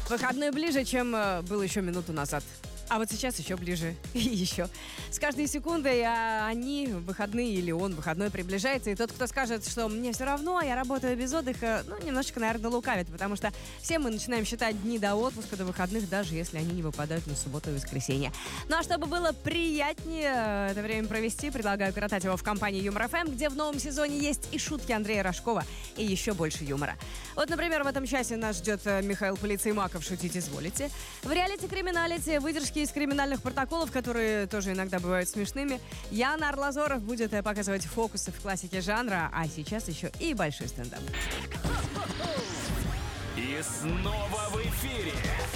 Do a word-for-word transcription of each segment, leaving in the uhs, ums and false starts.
Выходной ближе, чем э, был еще минуту назад. А вот сейчас еще ближе. И еще. С каждой секундой а, они, выходные или он, выходной, приближается. И тот, кто скажет, что мне все равно, я работаю без отдыха, ну, немножечко, наверное, лукавит. Потому что все мы начинаем считать дни до отпуска, до выходных, даже если они не выпадают на субботу и воскресенье. Ну, а чтобы было приятнее это время провести, предлагаю коротать его в компании Юмор эф эм, где в новом сезоне есть и шутки Андрея Рожкова, и еще больше юмора. Вот, например, в этом часе нас ждет Михаил Полицеймаков «Шутить изволите». В реалити-криминалите выдержки из криминальных протоколов, которые тоже иногда бывают смешными. Яна Арлазоров будет показывать фокусы в классике жанра, а сейчас еще и большой стендап. И снова в эфире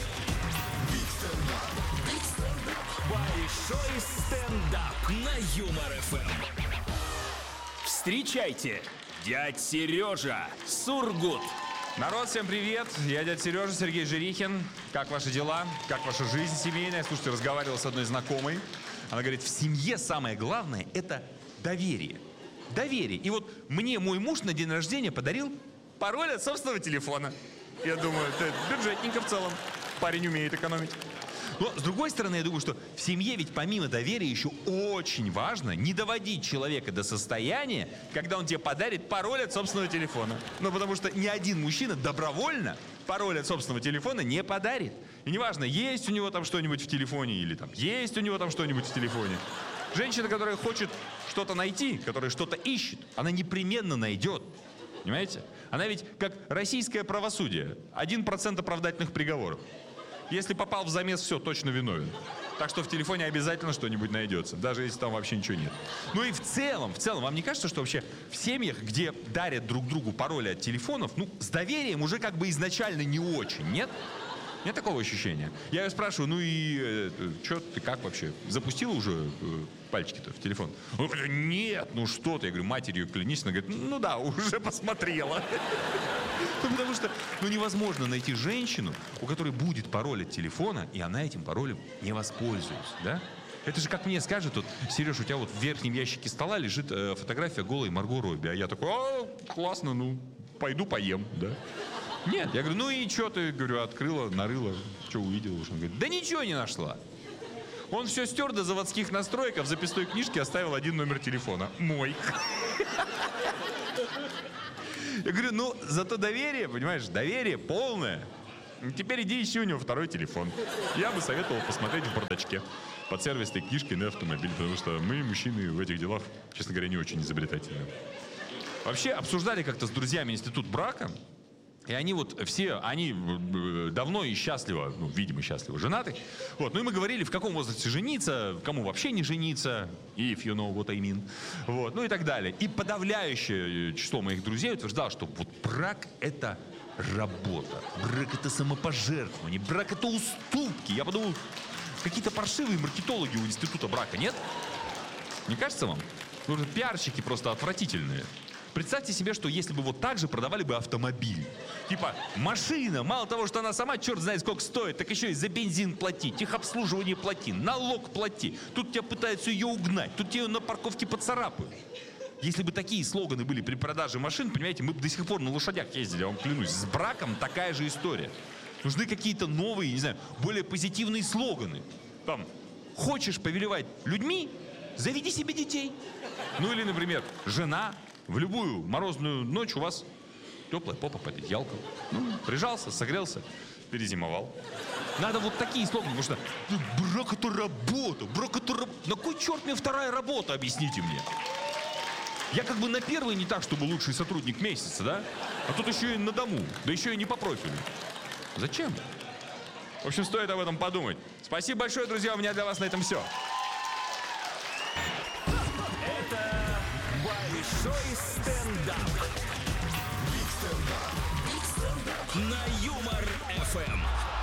большой стендап на Юмор эф эм. Встречайте, дядь Сережа Сургут. Народ, всем привет! Я дядя Сережа, Сергей Жирихин. Как ваши дела? Как ваша жизнь семейная? Слушайте, разговаривал с одной знакомой. Она говорит, в семье самое главное – это доверие. Доверие. И вот мне мой муж на день рождения подарил пароль от собственного телефона. Я думаю, это бюджетненько в целом. Парень умеет экономить. Но, с другой стороны, я думаю, что в семье ведь помимо доверия еще очень важно не доводить человека до состояния, когда он тебе подарит пароль от собственного телефона. Ну, потому что ни один мужчина добровольно пароль от собственного телефона не подарит. И неважно, есть у него там что-нибудь в телефоне или там есть у него там что-нибудь в телефоне. Женщина, которая хочет что-то найти, которая что-то ищет, она непременно найдет. Понимаете? Она ведь как российское правосудие. Один процент оправдательных приговоров. Если попал в замес, все, точно виновен. Так что в телефоне обязательно что-нибудь найдется, даже если там вообще ничего нет. Ну и в целом, в целом, вам не кажется, что вообще в семьях, где дарят друг другу пароли от телефонов, ну, с доверием уже как бы изначально не очень, нет? Нет такого ощущения? Я ее спрашиваю, ну и э, что ты как вообще? Запустила уже э, пальчики-то в телефон? Он говорит, нет, ну что ты? Я говорю, матерью клянись. Она говорит, ну да, уже посмотрела. Ну потому что ну, невозможно найти женщину, у которой будет пароль от телефона, и она этим паролем не воспользуется, да? Это же как мне скажет, вот, Сереж, у тебя вот в верхнем ящике стола лежит э, фотография голой Марго Робби, а я такой, а, классно, ну, пойду поем, да? Нет, я говорю, ну и что ты, говорю, открыла, нарыла, что увидела? Он говорит, да ничего не нашла. Он все стер до заводских настроек, а в записной книжке оставил один номер телефона. Мой. Я говорю, ну, зато доверие, понимаешь, доверие полное. Теперь иди ищи у него второй телефон. Я бы советовал посмотреть в бардачке под сервисной книжкой на автомобиль, потому что мы, мужчины, в этих делах, честно говоря, не очень изобретательны. Вообще, обсуждали как-то с друзьями институт брака. И они вот все, они давно и счастливо, ну, видимо, счастливо женаты. Вот, ну и мы говорили, в каком возрасте жениться, кому вообще не жениться, if you know what I mean. Вот, ну и так далее. И подавляющее число моих друзей утверждало, что вот брак – это работа, брак – это самопожертвование, брак – это уступки. Я подумал, какие-то паршивые маркетологи у института брака, нет? Не кажется вам? Ну, пиарщики просто отвратительные. Представьте себе, что если бы вот так же продавали бы автомобиль. Типа, машина, мало того, что она сама черт знает сколько стоит, так еще и за бензин плати, техобслуживание плати, налог плати. Тут тебя пытаются ее угнать, тут тебя на парковке поцарапают. Если бы такие слоганы были при продаже машин, понимаете, мы бы до сих пор на лошадях ездили, я вам клянусь. С браком такая же история. Нужны какие-то новые, не знаю, более позитивные слоганы. Там, хочешь повелевать людьми, заведи себе детей. Ну или, например, жена... В любую морозную ночь у вас теплая попа под одеялком. Ну, прижался, согрелся, перезимовал. Надо вот такие слоганы, потому что ну, брак это работа, брак это работа. На кой черт мне вторая работа, объясните мне? Я как бы на первый не так, чтобы лучший сотрудник месяца, да? А тут еще и на дому, да еще и не по профилю. Зачем? В общем, стоит об этом подумать. Спасибо большое, друзья, у меня для вас на этом все. Большой стендап. Биг стендап. На Юмор эф эм.